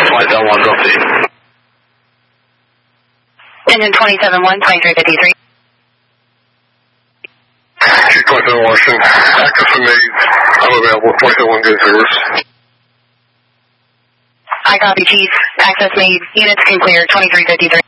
Flight Delta 1, drop D. Engine 27-1, 2353. Chief 27 Washington, access from me. I'm available. 27-1, good service. I copy, Chief. Access made. Units can clear 2353.